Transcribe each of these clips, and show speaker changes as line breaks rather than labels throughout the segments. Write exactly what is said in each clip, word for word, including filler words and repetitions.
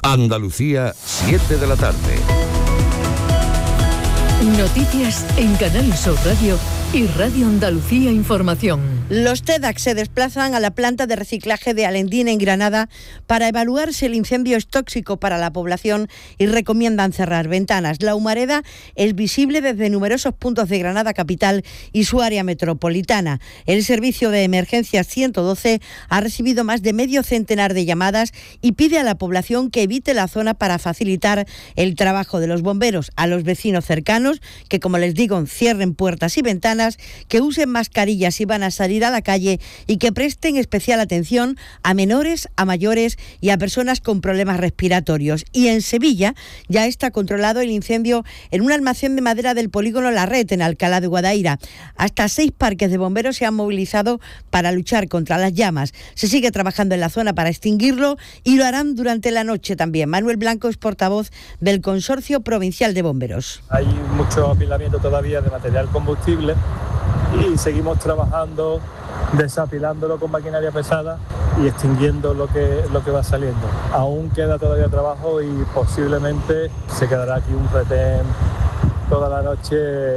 Andalucía, siete de la tarde.
Noticias en Canal Sur Radio y Radio Andalucía Información.
Los TEDx se desplazan a la planta de reciclaje de Alendín en Granada para evaluar si el incendio es tóxico para la población y recomiendan cerrar ventanas. La humareda es visible desde numerosos puntos de Granada capital y su área metropolitana. El servicio de emergencias ciento doce ha recibido más de medio centenar de llamadas y pide a la población que evite la zona para facilitar el trabajo de los bomberos. A los vecinos cercanos, que como les digo, cierren puertas y ventanas, que usen mascarillas si van a salir a la calle y que presten especial atención a menores, a mayores y a personas con problemas respiratorios. Y en Sevilla ya está controlado el incendio en un almacén de madera del polígono La Red, en Alcalá de Guadaira. Hasta seis parques de bomberos se han movilizado para luchar contra las llamas. Se sigue trabajando en la zona para extinguirlo y lo harán durante la noche también. Manuel Blanco es portavoz del Consorcio Provincial de Bomberos.
Hay mucho apilamiento todavía de material combustible y seguimos trabajando, desapilándolo con maquinaria pesada y extinguiendo lo que, lo que va saliendo. Aún queda todavía trabajo y posiblemente se quedará aquí un retén toda la noche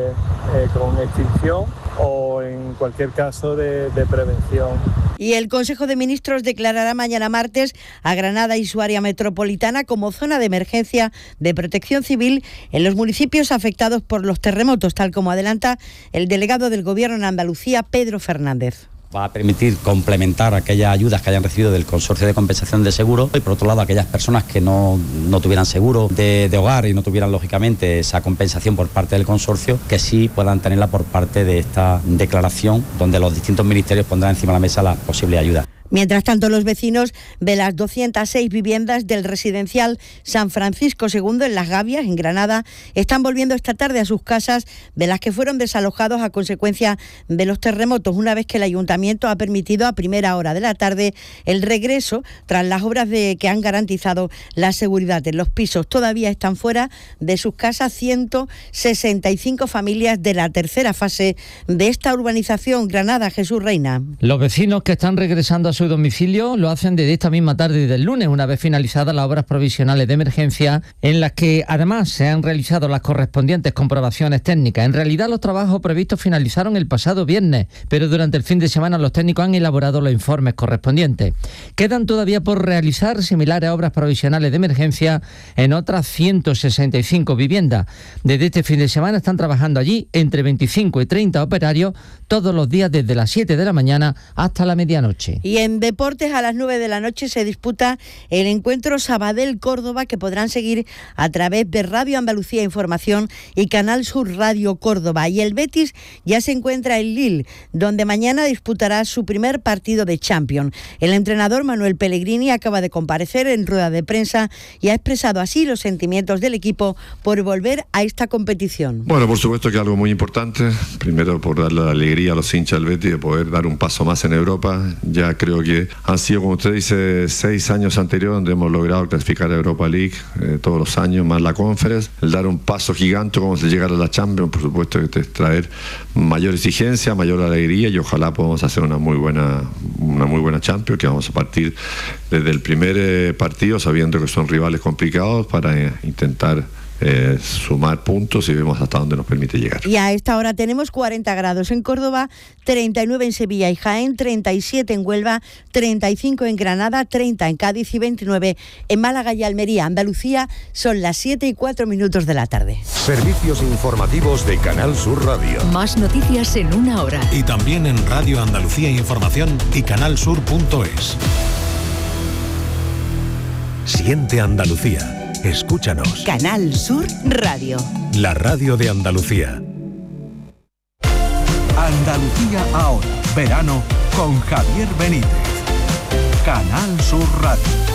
eh, con extinción o en cualquier caso de, de prevención.
Y el Consejo de Ministros declarará mañana martes a Granada y su área metropolitana como zona de emergencia de protección civil en los municipios afectados por los terremotos, tal como adelanta el delegado del Gobierno en Andalucía, Pedro Fernández.
Va a permitir complementar aquellas ayudas que hayan recibido del Consorcio de Compensación de Seguro y, por otro lado, aquellas personas que no, no tuvieran seguro de, de hogar y no tuvieran, lógicamente, esa compensación por parte del consorcio, que sí puedan tenerla por parte de esta declaración, donde los distintos ministerios pondrán encima de la mesa la posible ayuda.
Mientras tanto, los vecinos de las doscientas seis viviendas del residencial San Francisco segundo en Las Gavias, en Granada, están volviendo esta tarde a sus casas de las que fueron desalojados a consecuencia de los terremotos, una vez que el ayuntamiento ha permitido a primera hora de la tarde el regreso tras las obras de que han garantizado la seguridad en los pisos. Todavía están fuera de sus casas ciento sesenta y cinco familias de la tercera fase de esta urbanización. Granada, Jesús Reina.
Los vecinos que están regresando a su domicilio lo hacen desde esta misma tarde del lunes, una vez finalizadas las obras provisionales de emergencia, en las que además se han realizado las correspondientes comprobaciones técnicas. En realidad, los trabajos previstos finalizaron el pasado viernes, pero durante el fin de semana los técnicos han elaborado los informes correspondientes. Quedan todavía por realizar similares obras provisionales de emergencia en otras ciento sesenta y cinco viviendas. Desde este fin de semana están trabajando allí entre veinticinco y treinta operarios todos los días desde las siete de la mañana hasta la medianoche.
Y en deportes, a las nueve de la noche se disputa el encuentro Sabadell-Córdoba, que podrán seguir a través de Radio Andalucía Información y Canal Sur Radio Córdoba. Y el Betis ya se encuentra en Lille, donde mañana disputará su primer partido de Champions. El entrenador Manuel Pellegrini acaba de comparecer en rueda de prensa y ha expresado así los sentimientos del equipo por volver a esta competición.
Bueno, por supuesto que es algo muy importante. Primero, por darle la alegría a los hinchas del Betis de poder dar un paso más en Europa. Ya creo que han sido, como usted dice, seis años anteriores donde hemos logrado clasificar a Europa League eh, todos los años, más la Conference. El dar un paso gigante como se llegar a la Champions, por supuesto que es traer mayor exigencia, mayor alegría, y ojalá podamos hacer una muy buena una muy buena Champions, que vamos a partir desde el primer eh, partido sabiendo que son rivales complicados para eh, intentar Eh, sumar puntos y vemos hasta dónde nos permite llegar.
Y a esta hora tenemos cuarenta grados en Córdoba, treinta y nueve en Sevilla y Jaén, treinta y siete en Huelva, treinta y cinco en Granada, treinta en Cádiz y veintinueve en Málaga y Almería. Andalucía, son las siete y cuatro minutos de la tarde.
Servicios informativos de Canal Sur Radio.
Más noticias en una hora.
Y también en Radio Andalucía Información y canalsur punto es. Siente Andalucía. Escúchanos.
Canal Sur Radio.
La radio de Andalucía.
Andalucía ahora. Verano con Javier Benítez. Canal Sur Radio.